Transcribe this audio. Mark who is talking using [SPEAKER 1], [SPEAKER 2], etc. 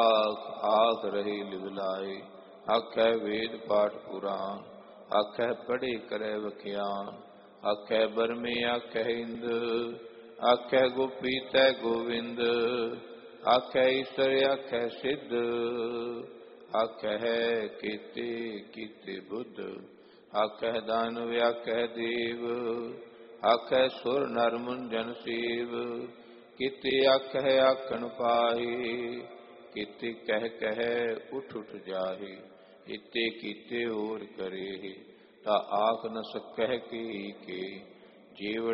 [SPEAKER 1] आख रही लिवलाई, आखै वेद पाठ पुराण, आखै पढ़े करे वख्यान, आखै बरमे आखै इंद, आखै गोपी तै गोविंद, आखै ईश्वर आखै सिद्ध, आखै कीते कीते बुद्ध, आखै दानव आखै देव, आखै सुर नर मुंजन शिव, किते आखै आखन पाही, किते कह कह उठ उठ जाहि, इते कीते और करे, ता आख न सकह की जीव